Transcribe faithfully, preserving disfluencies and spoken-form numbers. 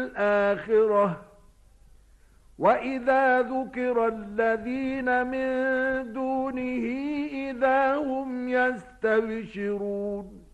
الآخرة وإذا ذكر الذين من دونه إذا هم يستبشرون